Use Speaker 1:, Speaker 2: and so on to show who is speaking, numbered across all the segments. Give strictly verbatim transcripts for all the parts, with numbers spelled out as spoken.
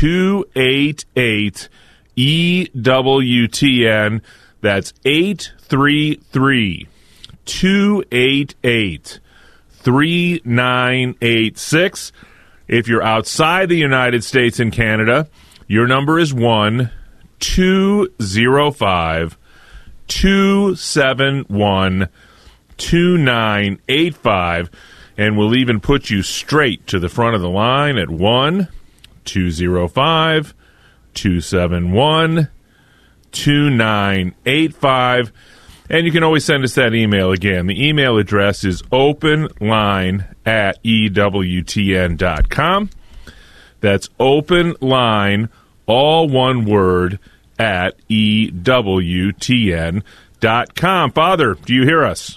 Speaker 1: two eight eight E W T N. That's eight three three, two eight eight, three nine eight six. If you're outside the United States and Canada, your number is one two zero five, two seven one, two nine eight five, and we'll even put you straight to the front of the line at one two zero five, two seven one, two nine eight five. And you can always send us that email again. The email address is openline at E W T N dot com. That's openline, all one word, at E W T N dot com. Father, do you hear us?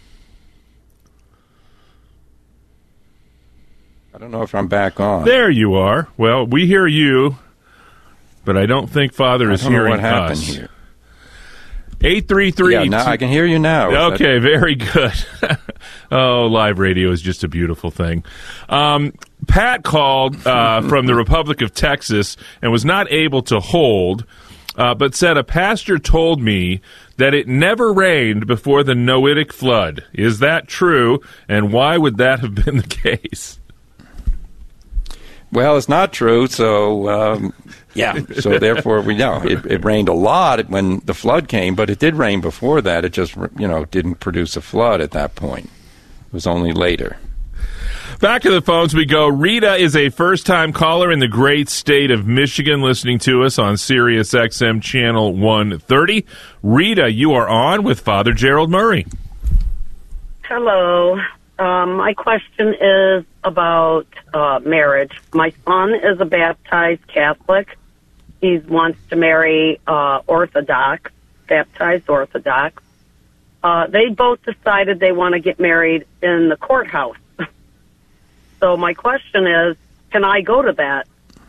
Speaker 2: I don't know if I'm back on.
Speaker 1: There you are. Well, we hear you, but I don't think Father is
Speaker 2: I don't know
Speaker 1: hearing
Speaker 2: what happened
Speaker 1: us.
Speaker 2: Here.
Speaker 1: eight three three.
Speaker 2: Yeah, now I can hear you now.
Speaker 1: Okay, very good. Oh, live radio is just a beautiful thing. Um, Pat called uh, from the Republic of Texas and was not able to hold, uh, but said a pastor told me that it never rained before the Noahic flood. Is that true? And why would that have been the case?
Speaker 2: Well, it's not true, so um, yeah. So therefore, we know it, it rained a lot when the flood came, but it did rain before that. It just, you know, didn't produce a flood at that point. It was only later.
Speaker 1: Back to the phones we go. Rita is a first-time caller in the great state of Michigan, listening to us on Sirius X M Channel one thirty. Rita, you are on with Father Gerald Murray.
Speaker 3: Hello. Um, my question is about uh, marriage. My son is a baptized Catholic. He wants to marry uh, Orthodox, baptized Orthodox. Uh, they both decided they want to get married in the courthouse. So my question is, can I go to that?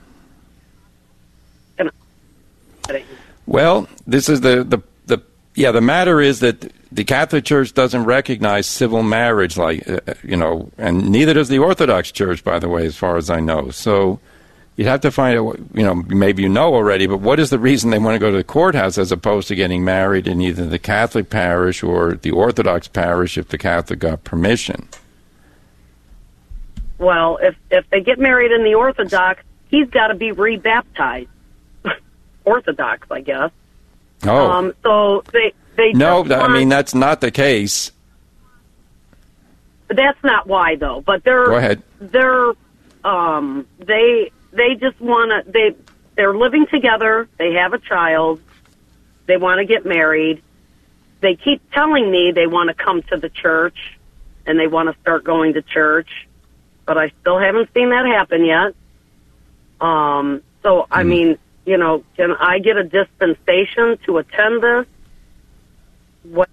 Speaker 3: Can I?
Speaker 2: Well, this is the, the, the yeah, the matter is that the Catholic Church doesn't recognize civil marriage, like, uh, you know, and neither does the Orthodox Church, by the way, as far as I know. So you'd have to find out, you know, maybe you know already, but what is the reason they want to go to the courthouse as opposed to getting married in either the Catholic parish or the Orthodox parish if the Catholic got permission?
Speaker 3: Well, if if they get married in the Orthodox, he's got to be rebaptized. Orthodox, I guess.
Speaker 2: Oh.
Speaker 3: Um, so they... They
Speaker 2: no,
Speaker 3: want,
Speaker 2: I mean, that's not the case.
Speaker 3: That's not why, though. But they're
Speaker 2: Go ahead.
Speaker 3: They're um, they they just want to. They they're living together. They have a child. They want to get married. They keep telling me they want to come to the church and they want to start going to church, but I still haven't seen that happen yet. Um, so I mm. mean, you know, can I get a dispensation to attend this? What?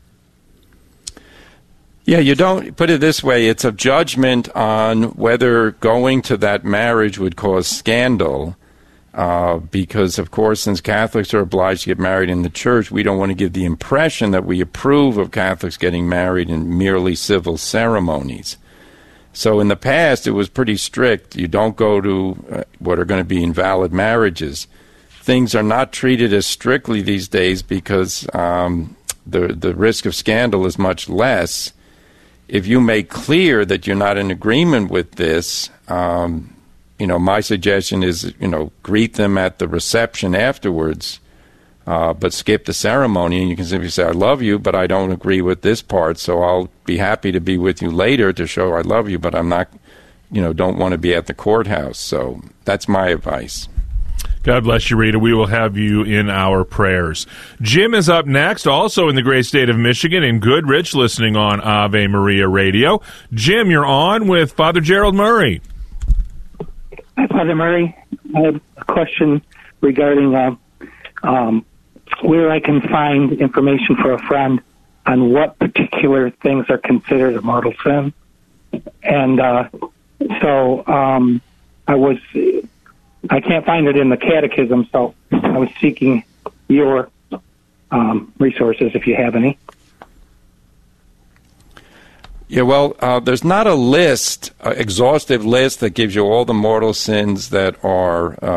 Speaker 2: Yeah, you don't put it this way. It's a judgment on whether going to that marriage would cause scandal. Uh, because, of course, since Catholics are obliged to get married in the church, we don't want to give the impression that we approve of Catholics getting married in merely civil ceremonies. So in the past, it was pretty strict. You don't go to uh, what are going to be invalid marriages. Things are not treated as strictly these days because um, the the risk of scandal is much less. If you make clear that you're not in agreement with this, um, you know, my suggestion is, you know, greet them at the reception afterwards, uh, but skip the ceremony, and you can simply say, I love you, but I don't agree with this part, so I'll be happy to be with you later to show I love you, but I'm not, you know, don't want to be at the courthouse. So that's my advice.
Speaker 1: God bless you, Rita. We will have you in our prayers. Jim is up next, also in the great state of Michigan, in Goodrich, listening on Ave Maria Radio. Jim, you're on with Father Gerald Murray.
Speaker 4: Hi, Father Murray. I have a question regarding uh, um, where I can find information for a friend on what particular things are considered a mortal sin. And uh, so um, I was... I can't find it in the catechism, so I was seeking your um, resources, if you have any.
Speaker 2: Yeah, well, uh, there's not a list, uh, exhaustive list that gives you all the mortal sins that are uh,